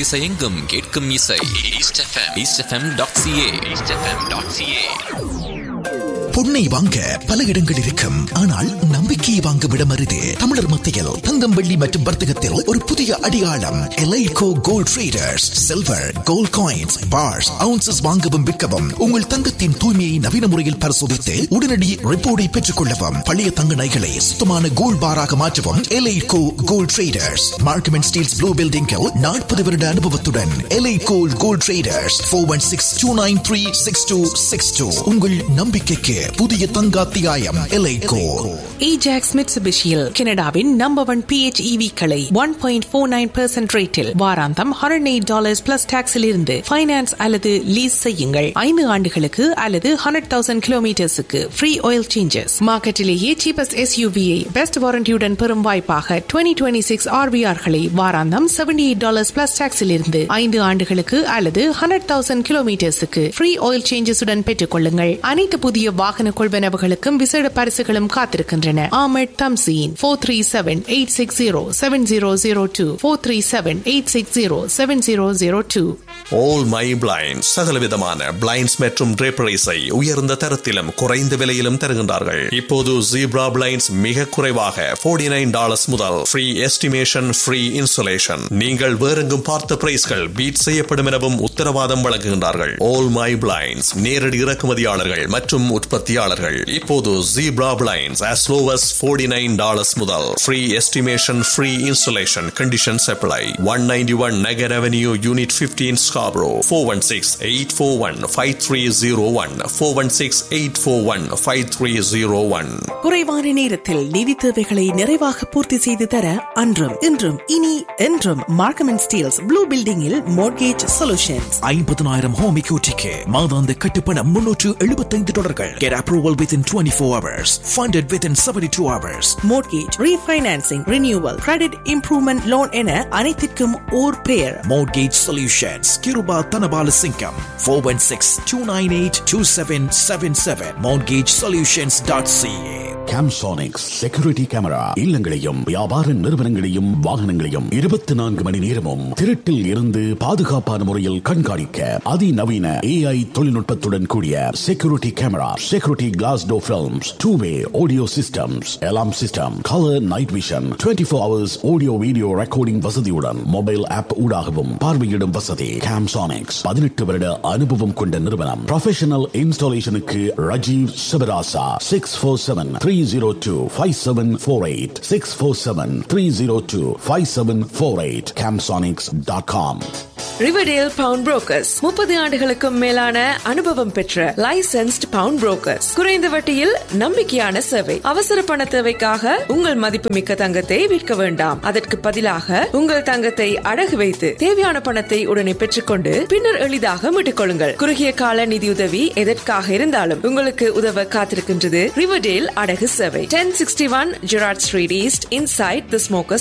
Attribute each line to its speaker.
Speaker 1: திசையெங்கும் கேட்கும் இசை ஈஸ்ட் எஃப்எம் eastfm.ca
Speaker 2: பொன்னை வாங்க பல இடங்கள் இருக்கும், ஆனால் நம்பிக்கையை வாங்கும் இடம் அரிது. தமிழர் மத்தியில் தங்கம் வெள்ளி மற்றும் வர்த்தகத்தில் ஒரு புதிய அடையாளம் எலைகோ gold traders. Silver gold coins parse ounces வாங்கவும் விற்கவும், உங்கள் தங்கத்தின் தூய்மையை நவீன முறையில் பரிசோதித்து உடனடி ரிப்போர்ட்டை பெற்றுக் கொள்ளவும், பழைய தங்க நகைகளை சுத்தமான கோல்ட் பாராக மாற்றவும் எலைகோ gold traders. Markham and Steeles blue பில்டிங்கில் 40 வருட அனுபவத்துடன் எலைகோ கோல்ட் ட்ரேடர்ஸ். 416-293-6262. உங்கள் நம்பிக்கைக்கு புதிய தங்காத்தியாயம் எலைகோ.
Speaker 3: ஏஜாக்ஸ் மிட்சுபிஷியில் கனடாவின் நம்பர் 1 PHEV களை 1.49% ரேட்டில் வாராந்தம் $108 பிளஸ் டாக்ஸில் இருந்து ஃபைனான்ஸ் அல்லது லீஸ் செய்யுங்கள். 5 ஆண்டுகளுக்கு அல்லது 100,000 கிலோமீட்டர்ஸுக்கு free oil changes. மார்க்கெட்டிலேயே cheapest SUV-ஐ best வாரண்டியுடன் பெறும் வாய்ப்பாக 2026 RVR-களை வாராந்தம் $78 பிளஸ் டாக்ஸில் இருந்து 5 ஆண்டுகளுக்கு அல்லது 100,000 கிலோமீட்டர்ஸுக்கு ஃப்ரீ ஆயில் சேஞ்சஸுடன் பெற்றுக் கொள்ளுங்கள். அனைத்து புதிய வாகன கொள்வனவுகளுக்கும் விசேட பரிசுகளும் காத்திருக்கின்றன. Ahmed Thamseen 437-860-7002 437-860-7002.
Speaker 4: All My Blinds சகலவிதமான பிளைண்ட்ஸ் மற்றும் draperies-ஐ உயர்ந்த தரத்திலும் குறைந்த விலையிலும் தருகின்றார்கள். இப்போது ஜீப்ரா பிளைண்ட்ஸ் மிக குறைவாக $49 முதல் ஃப்ரீ எஸ்டிமேஷன், ஃப்ரீ இன்சுலேஷன். நீங்கள் வேறெங்கும் பார்த்த பிரைஸ்கள் பீட் செய்யப்படும் எனவும் உத்தரவாதம் வழங்குகின்றார்கள். All My Blinds நேரடி இறக்குமதியாளர்கள் மற்றும் உற்பத்தியாளர்கள். இப்போது zebra blinds as low as $49 முதல் free estimation, free insulation. Conditions apply. 191 நகர் அவென்யூ யூனிட் 15 Scarborough. 416-841-5301 416-841-5301.
Speaker 3: குறைவான நேரத்தில் நிதி தேவைகளை நிறைவாக பூர்த்தி செய்து தர அன்றும் இன்றும் இனி என்றும் மார்க்கம் அண்ட் ஸ்டீல்ஸ் ப்ளூ பில்டிங்கில் மோர்கேஜ் சொல்யூஷன்ஸ்.
Speaker 2: 50,000 ஹோம் எக்யூட்டிக்கு மாதாந்த கட்டுப்பணம் $375. Get approval within 24 hours. Funded within 72 hours.
Speaker 3: Mortgage refinancing, renewal, credit improvement loan என அனைத்திற்கும் ஓர் பெயர்.
Speaker 2: Mortgage Solutions. Kiruba Tanabala Singham. 416-298-2777. MortgageSolutions.ca.
Speaker 5: Camsonics Security Camera. இல்லங்களையும் வியாபார நிறுவனங்களையும் வாகனங்களையும் 24 மணி நேரமும் திருட்டில் இருந்து பாதுகாப்பான முறையில் கண்காணிக்க அதிநவீன AI தொழில்நுட்பத்துடன் கூடிய security camera, security class door films, 2-way audio systems, alarm system, color night vision, 24 hours audio video recording வசதியுடன் மொபைல் ஆப் ஊடாகவும் பார்வையிடும் வசதி. Camsonics 18 வருட அனுபவம் கொண்ட நிறுவனம். Professional இன்ஸ்டாலேஷனுக்கு Rajeev Sivarasa 647-302-5748 647-302-5748. Camsonics.com.
Speaker 6: Riverdale bound brokers 30 ஆண்டுகளுக்கும் மேலான அனுபவம் பெற்ற லைசென்ஸ்ட் பவுண்ட் புரோக்கர்ஸ். குறைந்த வட்டியில் நம்பிக்கையான சேவை. அவசர பண தேவைக்காக உங்கள் மதிப்புமிக்க தங்கத்தை விற்க வேண்டாம். அதற்கு பதிலாக உங்கள் தங்கத்தை அடகு வைத்து தேவையான பணத்தை உடனே பெற்றுக்கொண்டு பின்னர் எளிதாக மீட்டுக் கொள்ளுங்கள். குறுகிய கால நிதியுதவி எதற்காக இருந்தாலும் உங்களுக்கு உதவ காத்திருக்கின்றது ரிவர்டேல் அடகு சேவை. 1061 Gerrard Street East inside the Smokers